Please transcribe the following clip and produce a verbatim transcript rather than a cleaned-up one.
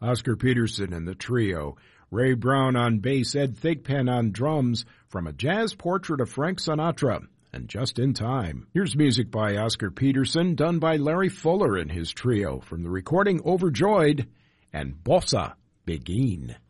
Oscar Peterson and the trio, Ray Brown on bass, Ed Thigpen on drums, from a jazz portrait of Frank Sinatra, and Just in Time. Here's music by Oscar Peterson, done by Larry Fuller and his trio, from the recording Overjoyed and Bossa Begin.